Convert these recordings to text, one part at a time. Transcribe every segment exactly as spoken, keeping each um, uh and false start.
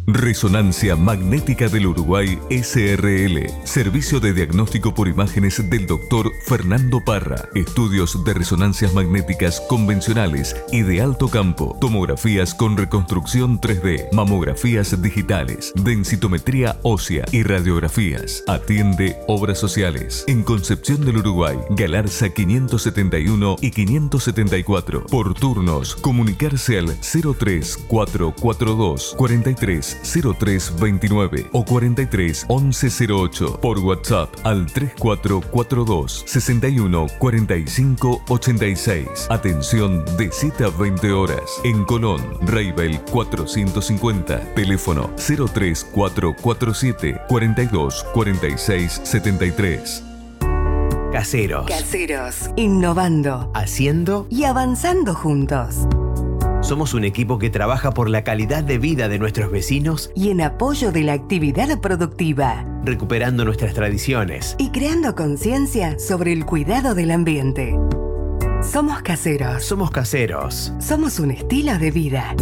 Resonancia Magnética del Uruguay S R L. Servicio de diagnóstico por imágenes del doctor Fernando Parra. Estudios de resonancias magnéticas convencionales y de alto campo. Tomografías con reconstrucción tres D. Mamografías digitales. Densitometría ósea y radiografías. Atiende obras sociales. En Concepción del Uruguay. Galarza quinientos setenta y uno y quinientos setenta y cuatro. Por turnos. Comunicarse al cero tres cuatro cuatro dos cuarenta y tres cero tres veintinueve o cuarenta y tres once cero ocho. Por WhatsApp al tres cuatro cuatro dos sesenta y uno cuarenta y cinco ochenta y seis. Atención de siete a veinte horas. En Colón, Reibel cuatrocientos cincuenta. Teléfono cero tres cuatro cuatro siete cuarenta y dos cuarenta y seis setenta y tres. Caseros. Caseros. Innovando. Haciendo y avanzando juntos. Somos un equipo que trabaja por la calidad de vida de nuestros vecinos y en apoyo de la actividad productiva, recuperando nuestras tradiciones y creando conciencia sobre el cuidado del ambiente. Somos caseros. Somos caseros. Somos un estilo de vida.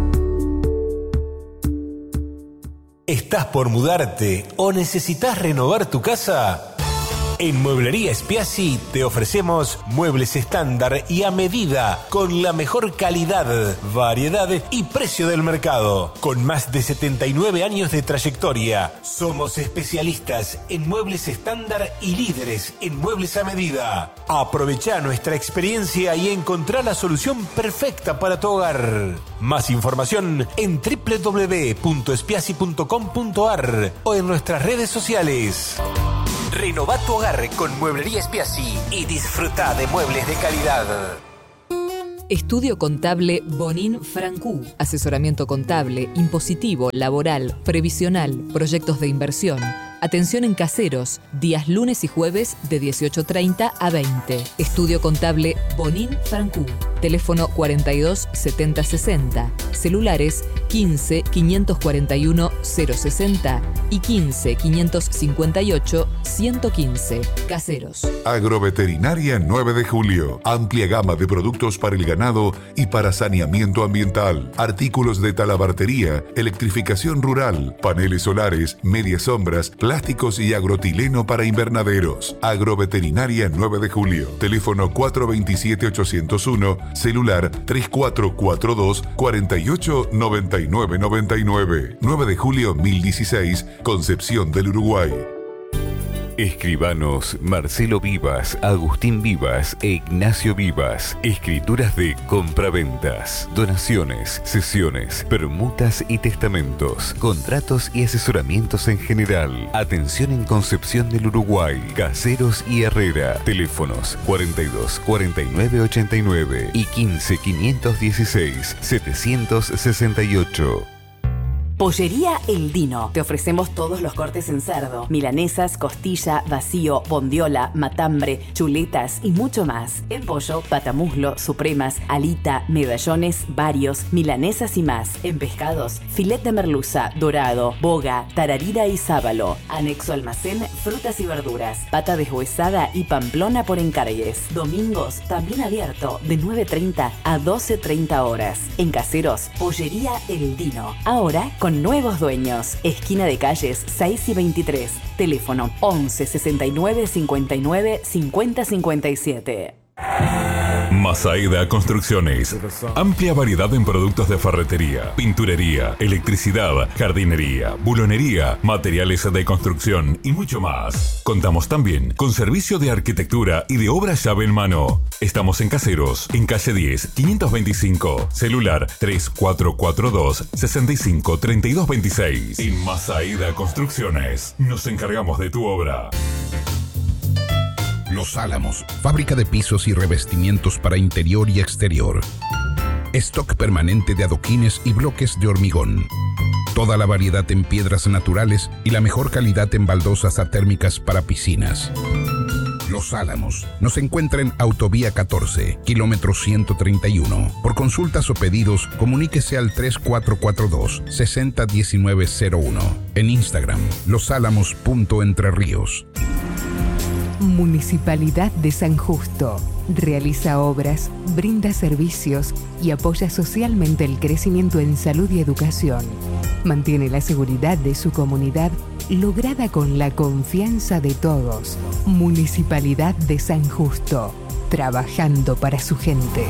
¿Estás por mudarte o necesitas renovar tu casa? En Mueblería Spiazzi te ofrecemos muebles estándar y a medida, con la mejor calidad, variedad y precio del mercado. Con más de setenta y nueve años de trayectoria, somos especialistas en muebles estándar y líderes en muebles a medida. Aprovecha nuestra experiencia y encontrá la solución perfecta para tu hogar. Más información en doble u doble u doble u punto spiazzi punto com punto a r o en nuestras redes sociales. Renová tu hogar con Mueblería Spiazzi y disfruta de muebles de calidad. Estudio Contable Bonin Francú. Asesoramiento contable, impositivo, laboral, previsional, proyectos de inversión. Atención en Caseros, días lunes y jueves de dieciocho treinta a veinte. Estudio Contable Bonin Francú. Teléfono cuarenta y dos setenta sesenta. Celulares quince quinientos cuarenta y uno cero sesenta y quince quinientos cincuenta y ocho ciento quince. Caseros. Agroveterinaria nueve de julio. Amplia gama de productos para el ganado y para saneamiento ambiental. Artículos de talabartería, electrificación rural, paneles solares, medias sombras, plásticos y agrotileno para invernaderos. Agroveterinaria nueve de julio. Teléfono cuatro dos siete ocho cero uno. Celular tres cuatro cuatro dos cuarenta y ocho noventa y nueve noventa y nueve. nueve de julio mil dieciséis, Concepción del Uruguay. Escribanos Marcelo Vivas, Agustín Vivas e Ignacio Vivas. Escrituras de compraventas, donaciones, cesiones, permutas y testamentos, contratos y asesoramientos en general. Atención en Concepción del Uruguay, Caseros y Herrera. Teléfonos cuarenta y dos cuarenta y nueve ochenta y nueve y quince quinientos dieciséis setecientos sesenta y ocho. Pollería El Dino. Te ofrecemos todos los cortes en cerdo. Milanesas, costilla, vacío, bondiola, matambre, chuletas y mucho más. En pollo, patamuslo, supremas, alita, medallones, varios, milanesas y más. En pescados, filet de merluza, dorado, boga, tararira y sábalo. Anexo almacén, frutas y verduras. Pata deshuesada y pamplona por encargues. Domingos, también abierto, de nueve treinta a doce treinta horas. En Caseros, Pollería El Dino. Ahora, con nuevos dueños. Esquina de calles seis y veintitrés. Teléfono once sesenta y nueve cincuenta y nueve cincuenta cincuenta y siete. Masaeda Construcciones. Amplia variedad en productos de ferretería, pinturería, electricidad, jardinería, bulonería, materiales de construcción y mucho más. Contamos también con servicio de arquitectura y de obra llave en mano. Estamos en Caseros, en calle diez, quinientos veinticinco. Celular tres cuatro cuatro dos sesenta y cinco treinta y dos veintiséis. En Masaeda Construcciones nos encargamos de tu obra. Los Álamos, fábrica de pisos y revestimientos para interior y exterior. Stock permanente de adoquines y bloques de hormigón. Toda la variedad en piedras naturales y la mejor calidad en baldosas atérmicas para piscinas. Los Álamos. Nos encuentra en Autovía catorce, kilómetro ciento treinta y uno. Por consultas o pedidos, comuníquese al tres cuatro cuatro dos sesenta diecinueve cero uno. En Instagram, losálamos.entreríos. Municipalidad de San Justo. Realiza obras, brinda servicios y apoya socialmente el crecimiento en salud y educación. Mantiene la seguridad de su comunidad lograda con la confianza de todos. Municipalidad de San Justo, trabajando para su gente.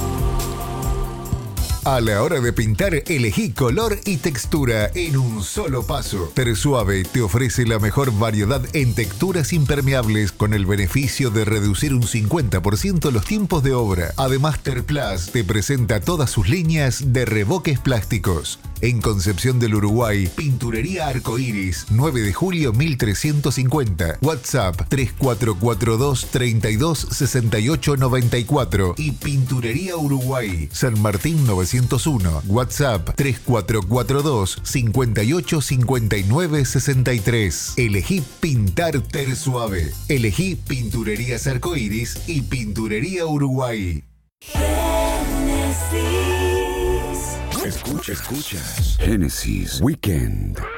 A la hora de pintar, elegí color y textura en un solo paso. Tersuave te ofrece la mejor variedad en texturas impermeables con el beneficio de reducir un cincuenta por ciento los tiempos de obra. Además, Terplas te presenta todas sus líneas de revoques plásticos. En Concepción del Uruguay, Pinturería Arcoiris, nueve de julio mil trescientos cincuenta. WhatsApp tres cuatro cuatro dos, treinta y dos, sesenta y ocho, noventa y cuatro. Y Pinturería Uruguay, San Martín novecientos uno. WhatsApp tres cuatro cuatro dos, cincuenta y ocho, cincuenta y nueve, sesenta y tres. Elegí pintar Tersuave. Elegí Pinturerías Arcoiris y Pinturería Uruguay. Escucha, escuchas. Génesis Weekend.